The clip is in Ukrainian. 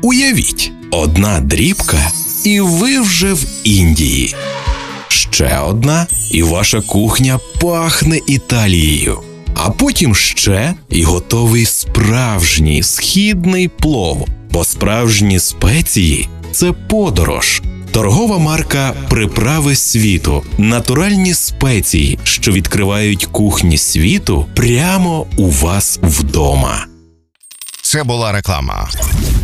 Уявіть, одна дрібка, і ви вже в Індії. Ще одна, і ваша кухня пахне Італією. А потім ще, і готовий справжній східний плов. Бо справжні спеції – це подорож. Торгова марка «Приправи світу» – натуральні спеції, що відкривають кухні світу прямо у вас вдома. Це була реклама.